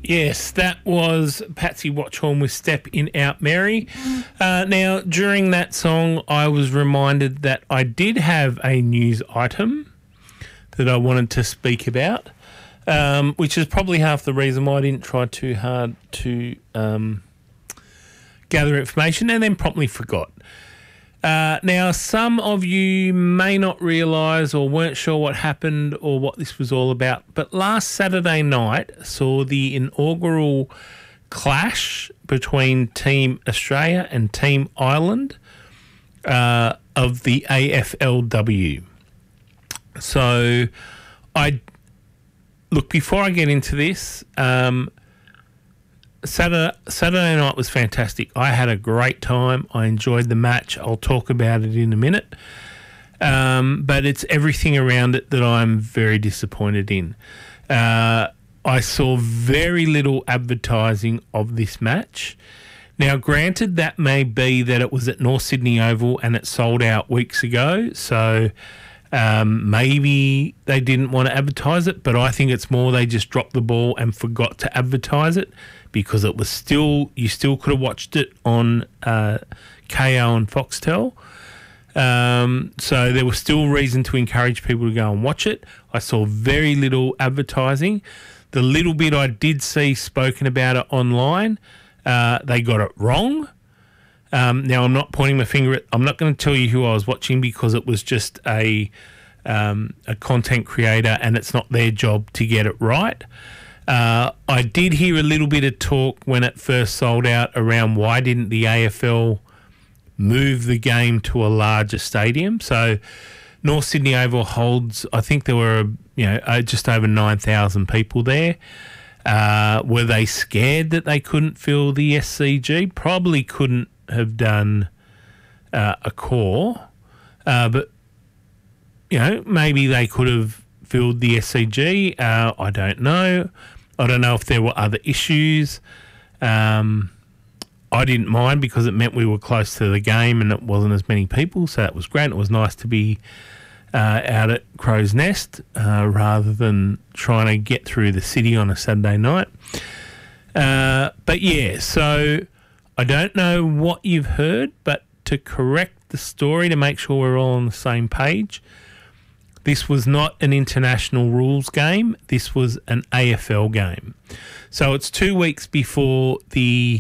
Yes, that was Patsy Watchhorn with Step In Out Mary. Now, during that song, I was reminded that I did have a news item that I wanted to speak about, which is probably half the reason why I didn't try too hard to gather information and then promptly forgot. Now, some of you may not realise or weren't sure what happened or what this was all about, but last Saturday night saw the inaugural clash between Team Australia and Team Ireland of the AFLW. So, before I get into this, Saturday night was fantastic. I had a great time. I enjoyed the match. I'll talk about it in a minute. But it's everything around it that I'm very disappointed in. I saw very little advertising of this match. Now, granted, that may be that it was at North Sydney Oval and it sold out weeks ago, so maybe they didn't want to advertise it, but I think it's more they just dropped the ball and forgot to advertise it, because it was you still could have watched it on KO and Foxtel. So there was still reason to encourage people to go and watch it. I saw very little advertising. The little bit I did see spoken about it online, they got it wrong. Now, I'm not pointing my finger I'm not going to tell you who I was watching, because it was just a content creator and it's not their job to get it right. I did hear a little bit of talk when it first sold out around why didn't the AFL move the game to a larger stadium. So North Sydney Oval holds, I think there were just over 9,000 people there. Were they scared that they couldn't fill the SCG? Probably couldn't have done a core, but maybe they could have filled the SCG. I don't know. I don't know if there were other issues. I didn't mind because it meant we were close to the game and it wasn't as many people, so that was great. It was nice to be out at Crow's Nest rather than trying to get through the city on a Saturday night. But yeah, so I don't know what you've heard, but to correct the story, to make sure we're all on the same page, this was not an international rules game. This was an AFL game. So it's 2 weeks before the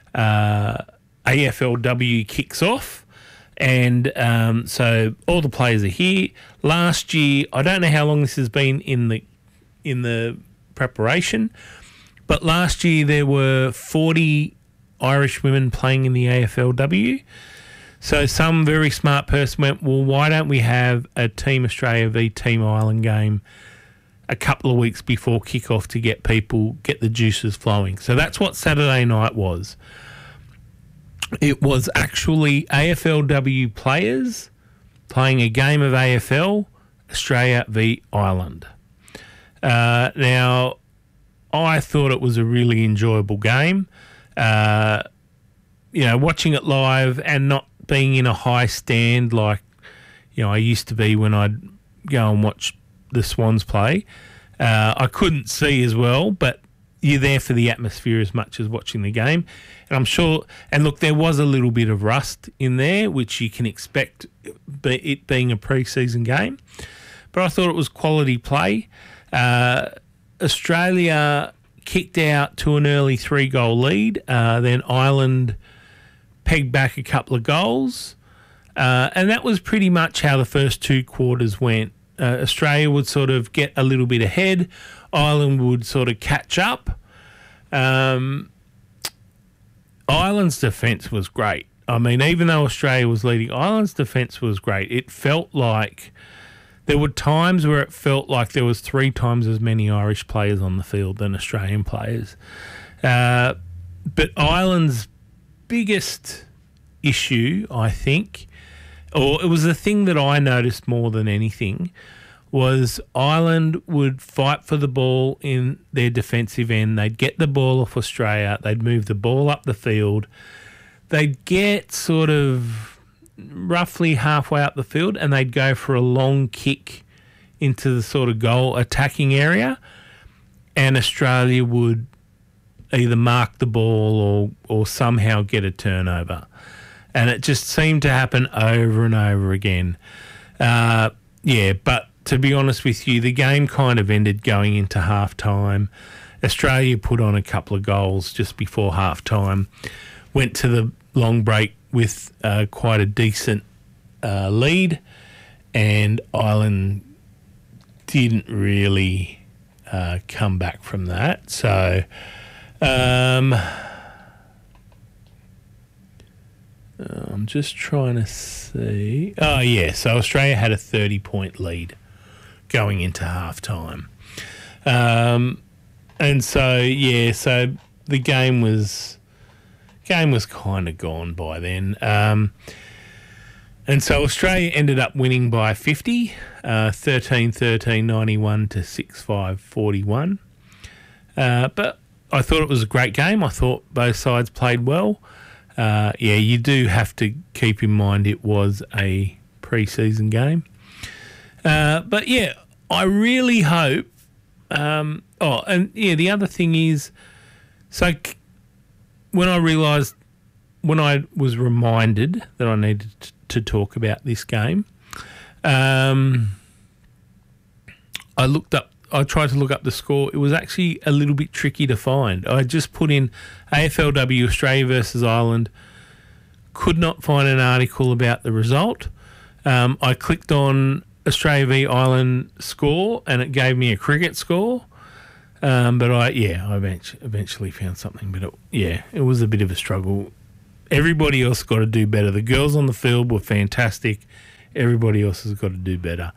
AFLW kicks off. And so all the players are here. Last year, I don't know how long this has been in the preparation, but last year there were 40 Irish women playing in the AFLW. So some very smart person went, well, why don't we have a Team Australia v Team Ireland game a couple of weeks before kickoff to get the juices flowing. So that's what Saturday night was. It was actually AFLW players playing a game of AFL, Australia v Ireland. Now, I thought it was a really enjoyable game. Watching it live and not being in a high stand like I used to be when I'd go and watch the Swans play. I couldn't see as well, but you're there for the atmosphere as much as watching the game. And I'm sure, and look, there was a little bit of rust in there, which you can expect, it being a pre-season game. But I thought it was quality play. Australia kicked out to an early 3-goal lead. Then Ireland pegged back a couple of goals. And that was pretty much how the first 2 quarters went. Australia would sort of get a little bit ahead. Ireland would sort of catch up. Ireland's defence was great. I mean, even though Australia was leading, Ireland's defence was great. It felt like there were times where it felt like there was 3 times as many Irish players on the field than Australian players. But Ireland's biggest issue, I think, or it was the thing that I noticed more than anything, was Ireland would fight for the ball in their defensive end. They'd get the ball off Australia. They'd move the ball up the field. They'd get sort of roughly halfway up the field and they'd go for a long kick into the sort of goal attacking area, and Australia would either mark the ball or somehow get a turnover. And it just seemed to happen over and over again. But to be honest with you, the game kind of ended going into half-time. Australia put on a couple of goals just before half-time, went to the long break with quite a decent lead, and Ireland didn't really come back from that. So I'm just trying to see. Oh, yeah, so Australia had a 30-point lead going into half-time. And so, so the game was kind of gone by then. And so Australia ended up winning by 50, 13-13, 91 to 6-5, 41. But I thought it was a great game. I thought both sides played well. You do have to keep in mind it was a pre-season game. But yeah, I really hope. The other thing is, so when I was reminded that I needed to talk about this game, I tried to look up the score. It was actually a little bit tricky to find. I just put in AFLW Australia versus Ireland, could not find an article about the result. I clicked on Australia v Ireland score and it gave me a cricket score. But I eventually found something. But it was a bit of a struggle. Everybody else got to do better. The girls on the field were fantastic. Everybody else has got to do better.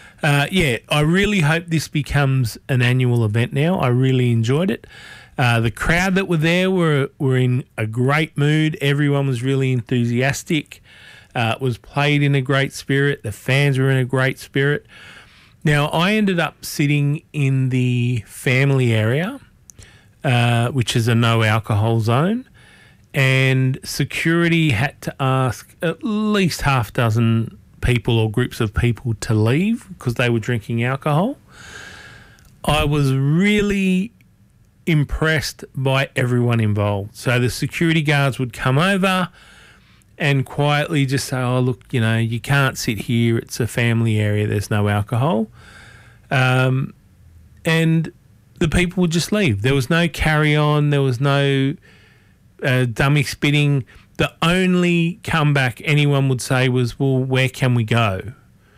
I really hope this becomes an annual event now. I really enjoyed it. The crowd that were there were in a great mood. Everyone was really enthusiastic. It was played in a great spirit. The fans were in a great spirit. Now, I ended up sitting in the family area, which is a no alcohol zone, and security had to ask at least half dozen people or groups of people to leave because they were drinking alcohol. I was really impressed by everyone involved. So the security guards would come over and quietly just say, oh, look, you can't sit here. It's a family area. There's no alcohol. And the people would just leave. There was no carry on. There was no dummy spitting. The only comeback anyone would say was, well, where can we go?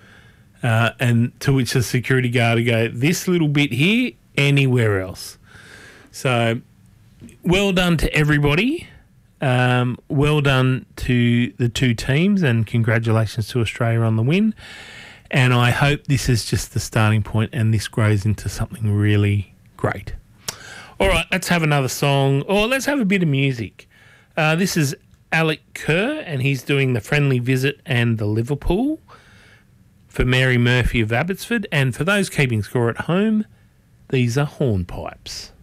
And to which the security guard would go, this little bit here, anywhere else. So well done to everybody. Well done to the two teams, and congratulations to Australia on the win. And I hope this is just the starting point and this grows into something really great. All right, let's have another song, or let's have a bit of music. This is Alec Kerr, and he's doing The Friendly Visit and The Liverpool for Mary Murphy of Abbotsford. And for those keeping score at home, these are Hornpipes.